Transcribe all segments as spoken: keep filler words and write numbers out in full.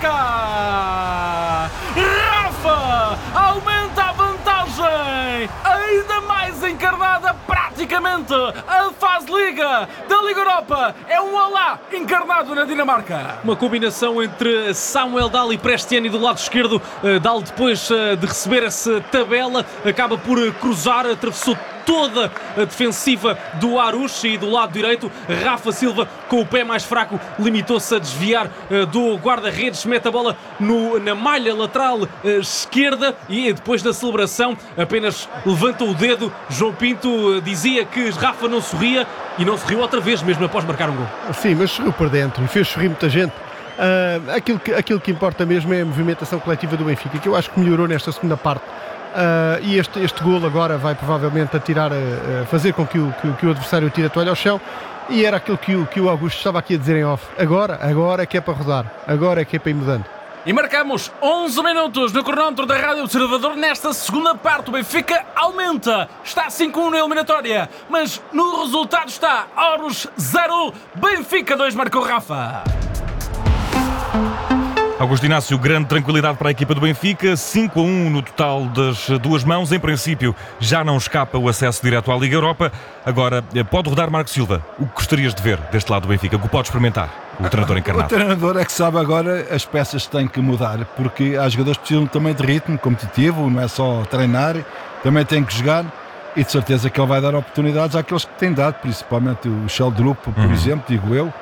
Dinamarca! Rafa aumenta a vantagem, ainda mais encarnada praticamente a fase Liga da Liga Europa. É um alá encarnado na Dinamarca. Uma combinação entre Samuel Dahl e Prestiani do lado esquerdo. Dahl, depois de receber essa tabela, acaba por cruzar, atravessou toda a defensiva do Arouche, e do lado direito Rafa Silva, com o pé mais fraco, limitou-se a desviar uh, do guarda-redes, mete a bola no, na malha lateral uh, esquerda, e depois da celebração apenas levanta o dedo. João Pinto uh, dizia que Rafa não sorria, e não sorriu outra vez mesmo após marcar um gol. Sim, mas sorriu por dentro e fez sorrir muita gente. Uh, aquilo, que, aquilo que importa mesmo é a movimentação coletiva do Benfica, que eu acho que melhorou nesta segunda parte. Uh, e este, este golo agora vai provavelmente a tirar, a, a fazer com que o, que, que o adversário tire a toalha ao chão, e era aquilo que o, que o Augusto estava aqui a dizer em off. Agora, agora é que é para rodar, agora é que é para ir mudando. E marcamos onze minutos no cronómetro da Rádio Observador. Nesta segunda parte o Benfica aumenta, está cinco a um na eliminatória, mas no resultado está Arouche zero, Benfica dois, marcou Rafa. Augusto Inácio, grande tranquilidade para a equipa do Benfica, cinco a um no total das duas mãos. Em princípio, já não escapa o acesso direto à Liga Europa. Agora, pode rodar Marco Silva. O que gostarias de ver deste lado do Benfica? O que pode experimentar o treinador encarnado? O treinador é que sabe agora as peças que têm que mudar, porque há jogadores que precisam também de ritmo competitivo, não é só treinar, também têm que jogar, e de certeza que ele vai dar oportunidades àqueles que têm dado, principalmente o Sheldrup, por uhum. exemplo, digo eu.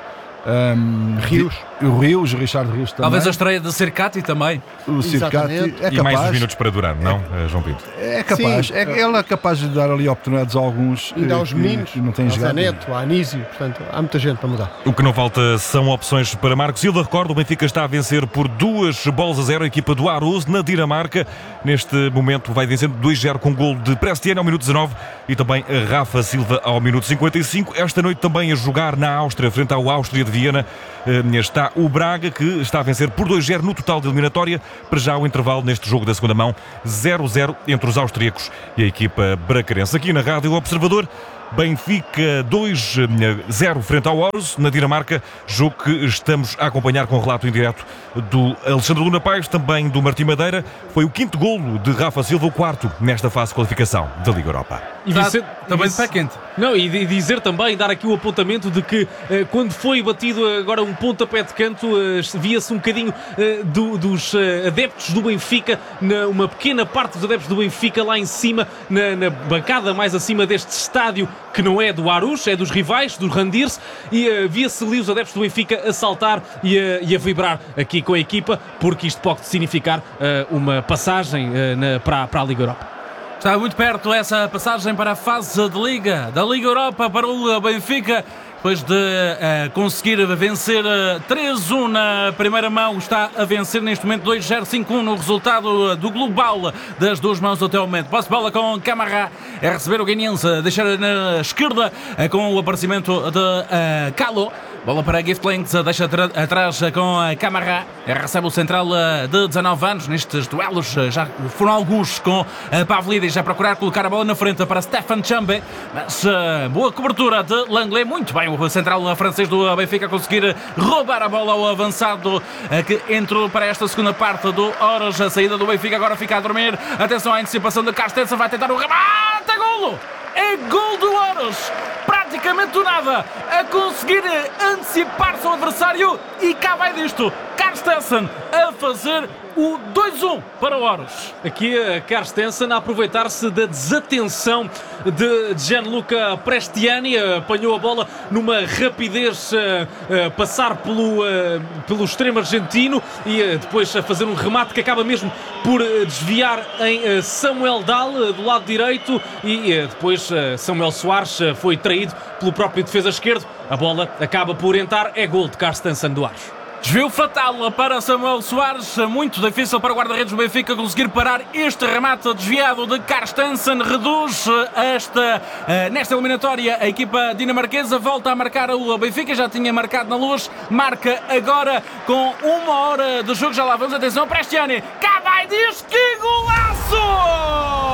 Um, Rios, o Rios, o Richard Rios também. Talvez a estreia de Cercati também. O Cercati é capaz. E mais uns minutos para durar, não, é, João Pinto? É capaz, é, ele é capaz de dar ali oportunidades a alguns. Ainda aos meninos, não têm jogado. A Neto, a Anísio, portanto, há muita gente para mudar. O que não falta são opções para Marco Silva. Recordo, o Benfica está a vencer por duas bolas a zero a equipa do Arouche na Dinamarca. Neste momento vai vencendo dois a zero com gol de Prestiani ao minuto dezanove e também a Rafa Silva ao minuto cinquenta e cinco. Esta noite também a jogar na Áustria, frente ao Áustria de Viena, está o Braga, que está a vencer por dois a zero no total de eliminatória. Para já o intervalo neste jogo da segunda mão, zero a zero entre os austríacos e a equipa bracarense. Aqui na Rádio Observador, Benfica dois a zero frente ao Arouche na Dinamarca, jogo que estamos a acompanhar com relato em direto do Alexandre Luna Paes, também do Martim Madeira. Foi o quinto golo de Rafa Silva, o quarto nesta fase de qualificação da Liga Europa. E dizer, também de pé quente. Não, e dizer também, dar aqui o apontamento de que eh, quando foi batido agora um pontapé de canto, eh, via-se um bocadinho eh, do, dos eh, adeptos do Benfica, na, uma pequena parte dos adeptos do Benfica lá em cima, na, na bancada mais acima deste estádio, que não é do Arouche, é dos rivais, dos Randirs, e uh, via-se ali os adeptos do Benfica a saltar e a, e a vibrar aqui com a equipa, porque isto pode significar uh, uma passagem uh, na, para, para a Liga Europa. Está muito perto essa passagem para a fase de Liga, da Liga Europa para o Benfica. Depois de uh, conseguir vencer uh, três a um na primeira mão, está a vencer neste momento dois a zero, cinco a um no resultado do global das duas mãos até o momento. Passe bola com Camara, é receber o guineense, deixar na esquerda uh, com o aparecimento de uh, Calo. Bola para Giftlinks, deixa atrás com a Camara, recebe o central de dezanove anos. Nestes duelos já foram alguns com a Pavlidis a procurar colocar a bola na frente para Stefan Chambe, mas uh, boa cobertura de Langlais. Muito bem o central francês do Benfica a conseguir roubar a bola ao avançado uh, que entrou para esta segunda parte do Horas. A saída do Benfica agora fica a dormir. Atenção à antecipação de Carstensen, vai tentar o remate, golo! É gol do Arouche, praticamente do nada, a conseguir antecipar-se ao adversário, e cá vai disto, Carstensen a fazer o dois a um para o Arouche. Aqui a Carstensen a aproveitar-se da desatenção de Gianluca Prestiani, apanhou a bola numa rapidez a, a passar pelo, a, pelo extremo argentino, e a, depois a fazer um remate que acaba mesmo por desviar em a Samuel Dahl do lado direito, e a, depois a Samuel Soares foi traído pelo próprio defesa esquerdo. A bola acaba por entrar, é gol de Carstensen do Arouche. Desvio fatal para Samuel Soares, muito difícil para o guarda-redes do Benfica conseguir parar este remate desviado de Carstensen. Reduz esta, nesta eliminatória a equipa dinamarquesa, volta a marcar o Benfica, já tinha marcado na Luz, marca agora com uma hora de jogo, já lá vamos, atenção, Prestiani, cá vai, diz que golaço!